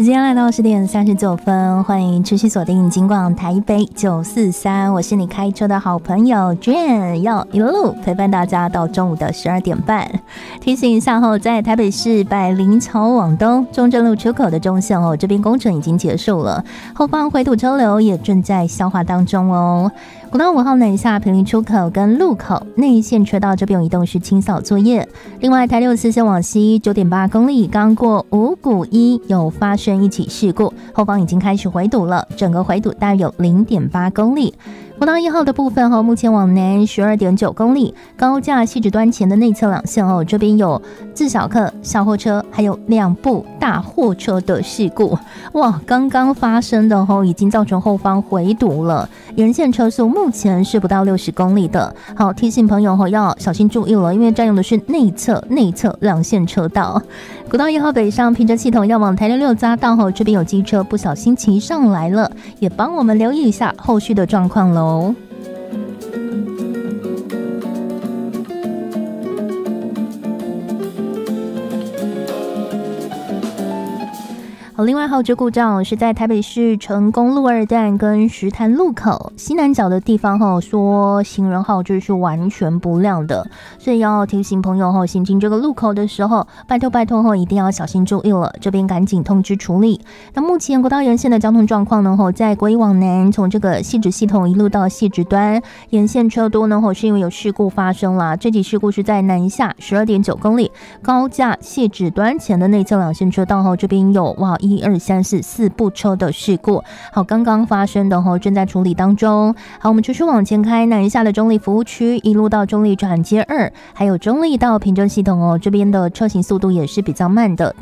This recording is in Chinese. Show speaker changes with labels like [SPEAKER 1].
[SPEAKER 1] 时间来到10:39，欢迎持续锁定金广台北943，我是你开车的好朋友 Jane， 要一路陪伴大家到中午的12点半。提醒一下在台北市百灵桥往东中正路出口的中线这边工程已经结束了，后方回堵车流也正在消化当中哦。国道5号南下坪林出口跟路口内线车道这边有移动式清扫作业。另外台64线往西 9.8 公里刚过五股一有发生一起事故，后方已经开始回堵了，整个回堵大约有 0.8 公里。国道1号的部分目前往南 12.9 公里高架汐止端前的内侧两线这边有自小客小货车还有2部大货车的事故，哇，刚刚发生的已经造成后方回堵了，沿线车速目前是不到60公里的。好，提醒朋友要小心注意了，因为占用的是内侧两线车道。国道1号北上平车系统要往台66匝道这边有机车不小心骑上来了，也帮我们留意一下后续的状况喽。另外还有这故障是在台北市成功路2段跟石潭路口西南角的地方说行人就是完全不亮的，所以要提醒朋友行经这个路口的时候拜托一定要小心注意了，这边赶紧通知处理。那目前国道沿线的交通状况呢在国一往南从这个汐止系统一路到汐止端沿线车多呢是因为有事故发生啦，这起事故是在南下 12.9 公里高架汐止端前的内侧两线车道这边有1、2、3、4部车的事故，好，刚刚发生的正在处理当中。好，我们继续往前开，南下的中立服务区一路到中立转接2，还有中立到平镇系统这边的车行速度也是比较慢的。